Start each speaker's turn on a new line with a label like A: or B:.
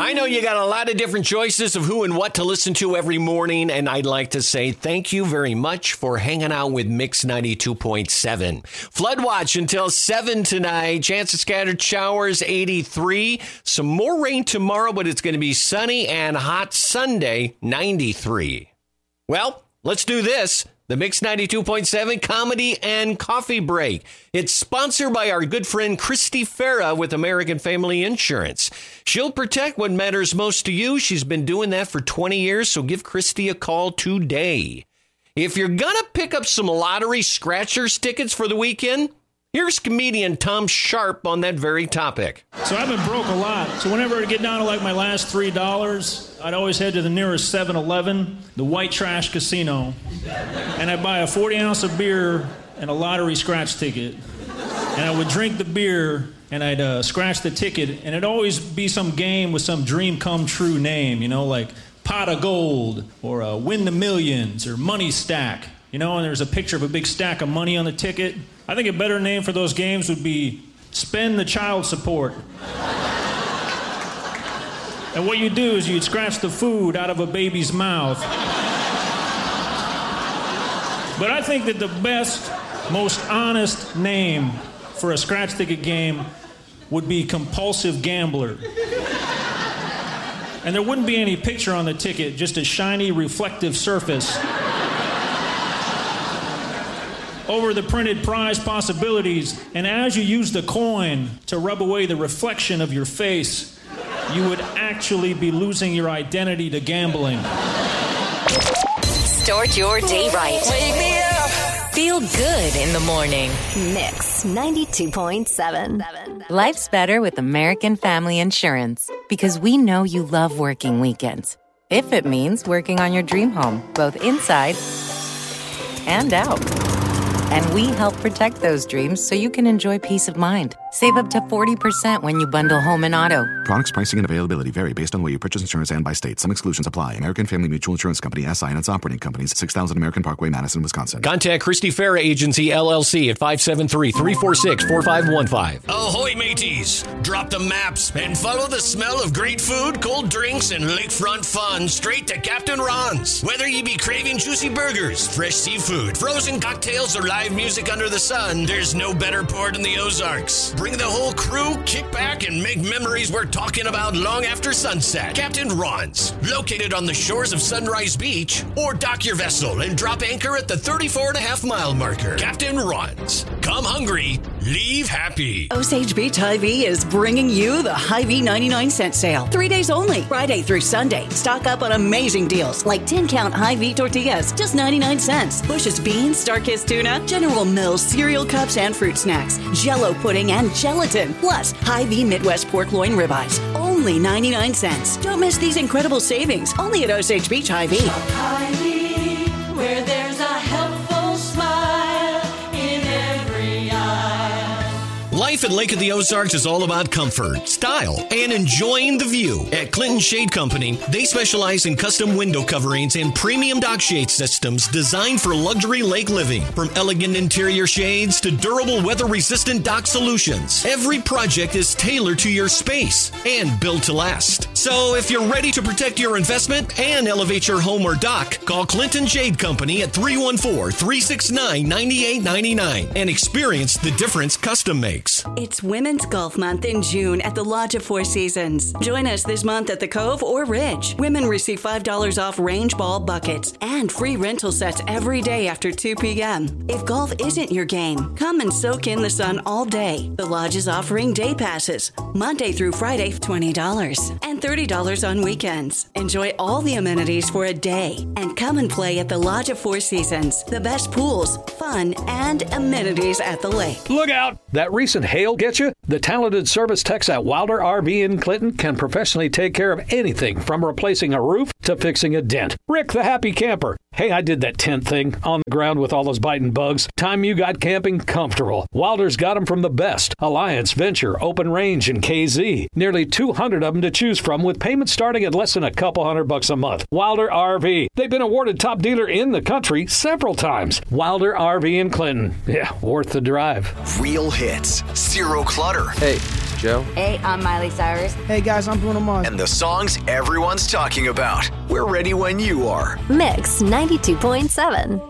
A: I know you got a lot of different choices of who and what to listen to every morning, and I'd like to say thank you very much for hanging out with Mix 92.7. Flood watch until 7 tonight. Chance of scattered showers, 83. Some more rain tomorrow, but it's going to be sunny and hot Sunday, 93. Well, let's do this. The Mix 92.7 Comedy and Coffee Break. It's sponsored by our good friend Christy Farah with American Family Insurance. She'll protect what matters most to you. She's been doing that for 20 years, so give Christy a call today. If you're going to pick up some lottery scratchers tickets for the weekend, here's comedian Tom Sharp on that very topic.
B: So I've been broke a lot. So whenever I get down to like my last $3, I'd always head to the nearest 7-Eleven, the White Trash Casino, and I'd buy a 40-ounce of beer and a lottery scratch ticket. And I would drink the beer and I'd scratch the ticket, and it'd always be some game with some dream come true name, you know, like Pot of Gold or Win the Millions or Money Stack, you know, and there's a picture of a big stack of money on the ticket. I think a better name for those games would be Spend the Child Support. And what you do is you'd scratch the food out of a baby's mouth. But I think that the best, most honest name for a scratch ticket game would be Compulsive Gambler. And there wouldn't be any picture on the ticket, just a shiny reflective surface. Over the printed prize possibilities, and as you use the coin to rub away the reflection of your face, you would actually be losing your identity to gambling.
C: Start your day right. Wake me up. Feel good in the morning.
D: Mix 92.7.
C: Life's better with American Family Insurance because we know you love working weekends. If it means working on your dream home, both inside and out. And we help protect those dreams so you can enjoy peace of mind. Save up to 40% when you bundle home and auto.
E: Products, pricing, and availability vary based on where you purchase insurance and by state. Some exclusions apply. American Family Mutual Insurance Company, SI, and its operating companies, 6000 American Parkway, Madison, Wisconsin.
A: Contact Christy Farah Agency, LLC at 573-346-4515. Ahoy, mateys! Drop the maps and follow the smell of great food, cold drinks, and lakefront fun straight to Captain Ron's. Whether you be craving juicy burgers, fresh seafood, frozen cocktails, or live music under the sun, there's no better port in the Ozarks. Bring the whole crew, kick back, and make memories we're talking about long after sunset. Captain Ron's, located on the shores of Sunrise Beach, or dock your vessel and drop anchor at the 34.5-mile marker. Captain Ron's. Come hungry, leave happy.
F: Osage Beach Hy-Vee is bringing you the Hy-Vee 99-cent sale. 3 days only, Friday through Sunday. Stock up on amazing deals like 10-count Hy-Vee tortillas, just 99 cents. Bush's beans, Starkist tuna, General Mills cereal cups and fruit snacks, Jell-O pudding and gelatin, plus Hy-Vee Midwest pork loin ribeyes, only 99 cents. Don't miss these incredible savings, only at Osage Beach Hy-Vee.
G: Hy-Vee, where there's a helpful smile in every eye.
A: Life at Lake of the Ozarks is all about comfort, style, and enjoying the view. At Clinton Shade Company, they specialize in custom window coverings and premium dock shade systems designed for luxury lake living. From elegant interior shades to durable weather-resistant dock solutions, every project is tailored to your space and built to last. So if you're ready to protect your investment and elevate your home or dock, call Clinton Shade Company at 314-369-9899 and experience the difference custom makes.
F: It's Women's Golf Month in June at the Lodge of Four Seasons. Join us this month at the Cove or Ridge. Women receive $5 off range ball buckets and free rental sets every day after 2 p.m. If golf isn't your game, come and soak in the sun all day. The Lodge is offering day passes, Monday through Friday, $20, and $30 on weekends. Enjoy all the amenities for a day and come and play at the Lodge of Four Seasons. The best pools, fun, and amenities at the lake.
H: Look out! That recent hail get you? The talented service techs at Wilder RV in Clinton can professionally take care of anything from replacing a roof to fixing a dent. Rick the Happy Camper, Hey, I did that tent thing on the ground with all those biting bugs. Time you got camping comfortable. Wilder's got them from the best. Alliance, Venture, Open Range, and KZ. Nearly 200 of them to choose from with payments starting at less than a couple $100 a month. Wilder RV. They've been awarded top dealer in the country several times. Wilder RV in Clinton. Yeah, worth the drive.
I: Real hits. Zero clutter.
J: Hey, Joe.
K: Hey, I'm Miley Cyrus.
L: Hey guys, I'm Bruno Mars.
I: And the songs everyone's talking about. We're ready when you are.
D: Mix 92.7.